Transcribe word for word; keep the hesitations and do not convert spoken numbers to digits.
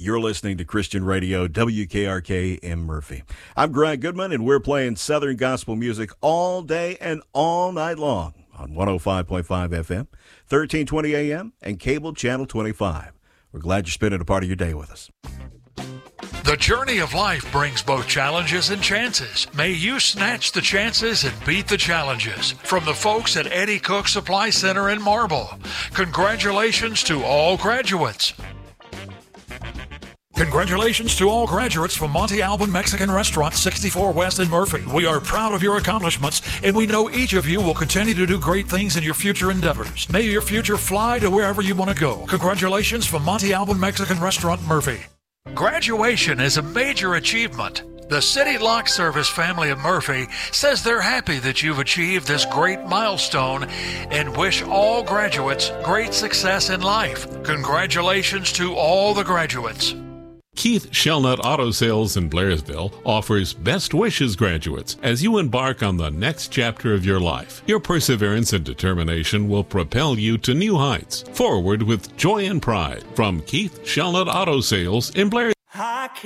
You're listening to Christian Radio, W K R K in Murphy. I'm Greg Goodman, and we're playing Southern gospel music all day and all night long on one oh five point five F M, thirteen twenty A M, and cable channel twenty-five. We're glad you're spending a part of your day with us. The journey of life brings both challenges and chances. May you snatch the chances and beat the challenges. From the folks at Eddie Cook Supply Center in Marble, congratulations to all graduates. Congratulations to all graduates from Monte Alban Mexican Restaurant, sixty-four West in Murphy. We are proud of your accomplishments, and we know each of you will continue to do great things in your future endeavors. May your future fly to wherever you want to go. Congratulations from Monte Alban Mexican Restaurant, Murphy. Graduation is a major achievement. The City Lock Service family of Murphy says they're happy that you've achieved this great milestone and wish all graduates great success in life. Congratulations to all the graduates. Keith Shellnut Auto Sales in Blairsville offers best wishes, graduates, as you embark on the next chapter of your life. Your perseverance and determination will propel you to new heights. Forward with joy and pride from Keith Shellnut Auto Sales in Blairsville.